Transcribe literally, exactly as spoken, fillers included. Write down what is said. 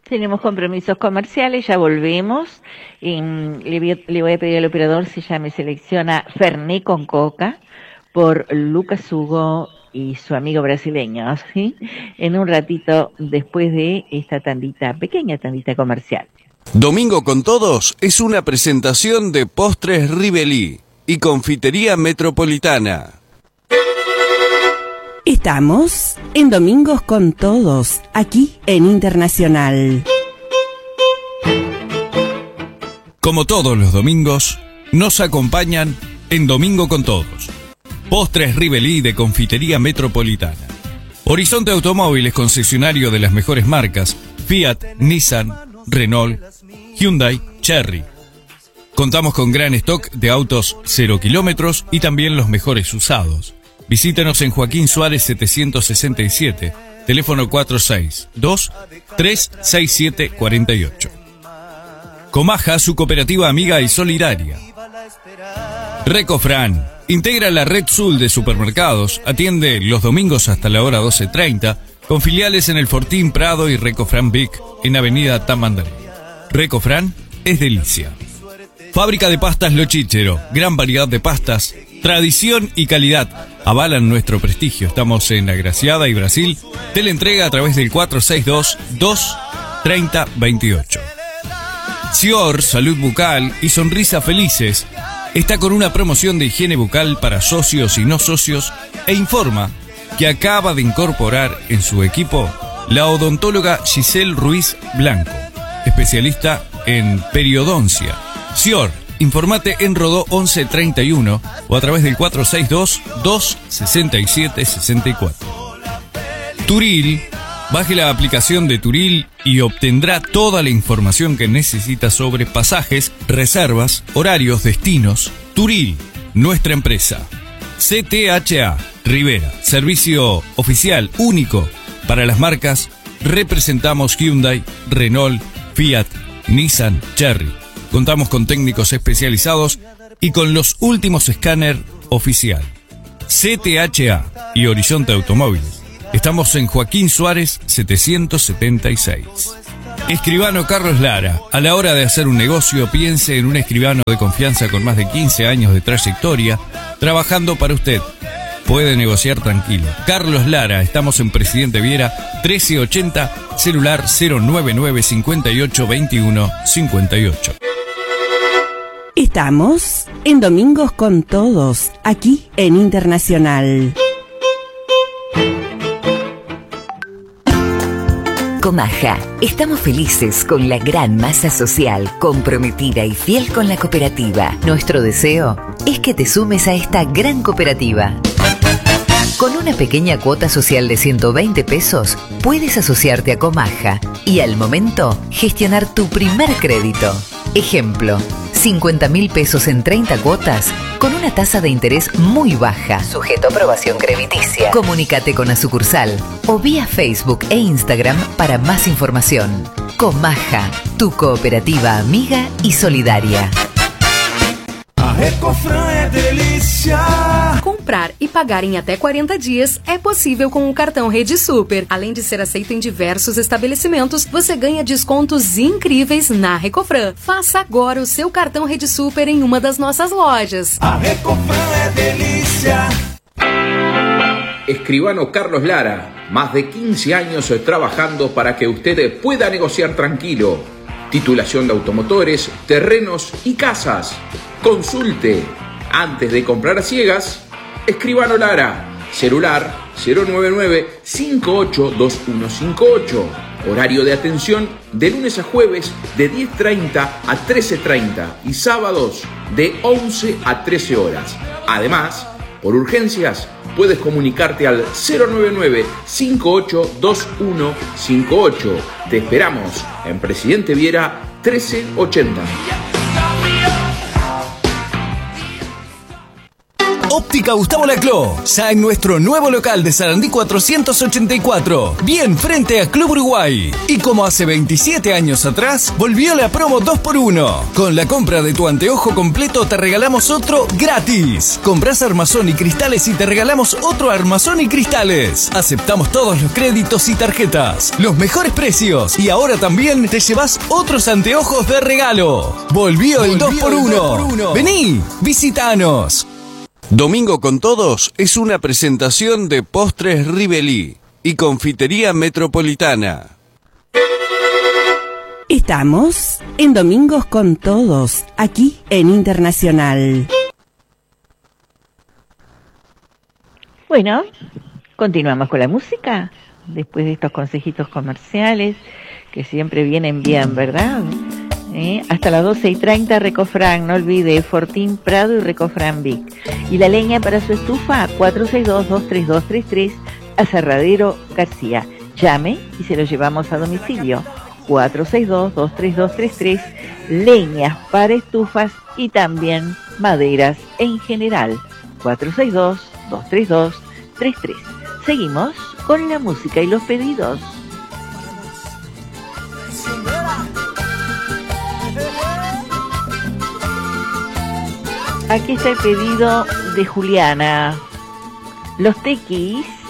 Tenemos compromisos comerciales, ya volvemos. Y, mm, le, voy, le voy a pedir al operador si ya me selecciona Fernet con Coca por Lucas Hugo y su amigo brasileño, ¿sí? En un ratito después de esta tandita, pequeña tandita comercial. Domingo con Todos es una presentación de Postres Rivelí y Confitería Metropolitana. Estamos en Domingos con Todos, aquí en Internacional. Como todos los domingos, nos acompañan en Domingo con Todos. Postres Rivelí de Confitería Metropolitana. Horizonte Automóviles, concesionario de las mejores marcas: Fiat, Nissan, Renault, Hyundai, Chery. Contamos con gran stock de autos cero kilómetros y también los mejores usados. Visítenos en Joaquín Suárez setecientos sesenta y siete, teléfono cuatro seis dos, tres seis siete, cuatro ocho. Comaja, su cooperativa amiga y solidaria. Recofran, integra la red Sul de supermercados, atiende los domingos hasta la hora doce treinta, con filiales en el Fortín, Prado y Recofran Vic, en Avenida Tamandaré. Recofran es delicia. Fábrica de pastas Lo Chichero, gran variedad de pastas, tradición y calidad avalan nuestro prestigio. Estamos en Agraciada y Brasil. Teleentrega a través del cuatro seis dos, dos tres cero, dos ocho. Sior, Salud Bucal y Sonrisa Felices está con una promoción de higiene bucal para socios y no socios e informa que acaba de incorporar en su equipo la odontóloga Giselle Ruiz Blanco, especialista en periodoncia. Sior, informate en Rodó once treinta y uno o a través del cuatro seis dos, dos seis siete, seis cuatro. Turil, baje la aplicación de Turil y obtendrá toda la información que necesita sobre pasajes, reservas, horarios, destinos. Turil, nuestra empresa. C T H A, Rivera, servicio oficial único para las marcas. Representamos Hyundai, Renault, Fiat, Nissan, Chery. Contamos con técnicos especializados y con los últimos escáner oficial. C T H A y Horizonte Automóviles. Estamos en Joaquín Suárez setecientos setenta y seis. Escribano Carlos Lara. A la hora de hacer un negocio, piense en un escribano de confianza con más de quince años de trayectoria, trabajando para usted. Puede negociar tranquilo. Carlos Lara, estamos en Presidente Viera trece ochenta, celular cero nueve nueve cinco ocho, veintiuno cincuenta y ocho. Estamos en Domingos con Todos, aquí en Internacional. Comaja, estamos felices con la gran masa social, comprometida y fiel con la cooperativa. Nuestro deseo es que te sumes a esta gran cooperativa. Con una pequeña cuota social de ciento veinte pesos, puedes asociarte a Comaja y al momento gestionar tu primer crédito. Ejemplo, cincuenta mil pesos en treinta cuotas con una tasa de interés muy baja, sujeto a aprobación crediticia. Comunícate con la sucursal o vía Facebook e Instagram para más información. Comaja, tu cooperativa amiga y solidaria. A Recofran é delícia. Comprar e pagar em até quarenta dias é possível com o cartão Rede Super. Além de ser aceito em diversos estabelecimentos, você ganha descontos incríveis na Recofran. Faça agora o seu cartão Rede Super em uma das nossas lojas. A Recofran é delícia. Escribano Carlos Lara, más de quince años trabajando para que usted pueda negociar tranquilo. Titulación de automotores, terrenos y casas. Consulte antes de comprar a ciegas. Escribano Lara, celular cero nueve nueve cinco ocho dos uno cinco ocho. Horario de atención de lunes a jueves de diez treinta a trece treinta y sábados de once a trece horas. Además, por urgencias, puedes comunicarte al cero nueve nueve cinco ocho dos uno cinco ocho. Te esperamos en Presidente Viera trece ochenta. Óptica Gustavo Lacló, ya en nuestro nuevo local de Sarandí cuatrocientos ochenta y cuatro, bien frente a Club Uruguay. Y como hace veintisiete años atrás, volvió la promo dos por uno. Con la compra de tu anteojo completo te regalamos otro gratis. Comprás armazón y cristales y te regalamos otro armazón y cristales. Aceptamos todos los créditos y tarjetas, los mejores precios, y ahora también te llevas otros anteojos de regalo. Volvió el dos por uno. Vení, visitanos. Domingo con Todos es una presentación de Postres Rivelí y Confitería Metropolitana. Estamos en Domingos con Todos, aquí en Internacional. Bueno, continuamos con la música, después de estos consejitos comerciales que siempre vienen bien, ¿verdad? ¿Eh? Hasta las doce y treinta Recofran, no olvide, Fortín Prado y Recofran Vic. Y la leña para su estufa, cuatro seis dos, dos tres dos tres tres, Aserradero García. Llame y se lo llevamos a domicilio. cuatro seis dos, dos tres dos tres tres, leñas para estufas y también maderas en general. cuatro seis dos, dos tres dos tres tres. Seguimos con la música y los pedidos. Aquí está el pedido de Juliana. Los tequis